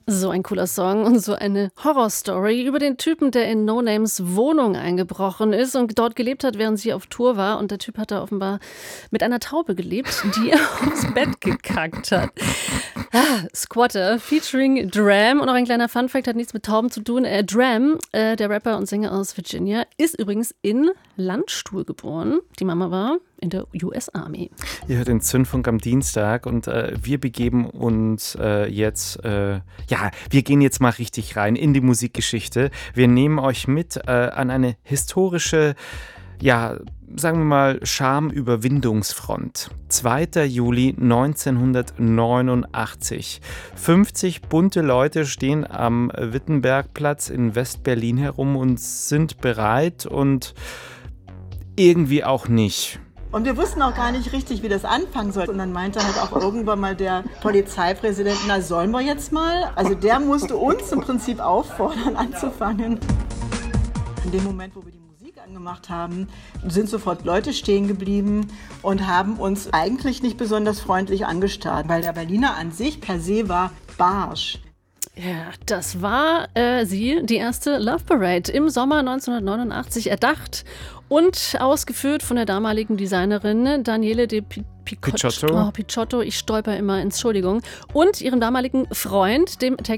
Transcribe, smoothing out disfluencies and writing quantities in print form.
So ein cooler Song und so eine Horrorstory über den Typen, der in No Names Wohnung eingebrochen ist und dort gelebt hat, während sie auf Tour war. Und der Typ hat da offenbar mit einer Taube gelebt, die aufs Bett gekackt hat. Squatter featuring Dram. Und auch ein kleiner Funfact, hat nichts mit Tauben zu tun. Dram, der Rapper und Sänger aus Virginia, ist übrigens in Landstuhl geboren. Die Mama war in der US Army. Ihr hört den Zündfunk am Dienstag und wir begeben uns wir gehen jetzt mal richtig rein in die Musikgeschichte. Wir nehmen euch mit an eine historische, sagen wir mal, Schamüberwindungsfront. 2. Juli 1989. 50 bunte Leute stehen am Wittenbergplatz in West-Berlin herum und sind bereit und irgendwie auch nicht. Und wir wussten auch gar nicht richtig, wie das anfangen soll. Und dann meinte halt auch irgendwann mal der Polizeipräsident, na sollen wir jetzt mal? Also der musste uns im Prinzip auffordern, anzufangen. In dem Moment, wo wir die Musik angemacht haben, sind sofort Leute stehen geblieben und haben uns eigentlich nicht besonders freundlich angestarrt, weil der Berliner an sich per se war barsch. Ja, das war die erste Love Parade im Sommer 1989 erdacht und ausgeführt von der damaligen Designerin Daniele de Picciotto. Ich stolper immer, Entschuldigung. Und ihrem damaligen Freund, dem